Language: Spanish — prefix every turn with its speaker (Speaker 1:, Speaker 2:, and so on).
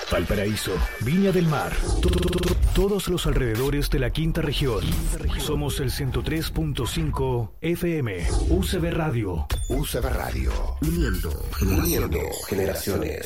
Speaker 1: Valparaíso, Viña del Mar, todos los alrededores de la quinta región. Somos el 103.5 FM, UCB Radio.
Speaker 2: UCB Radio, uniendo generaciones.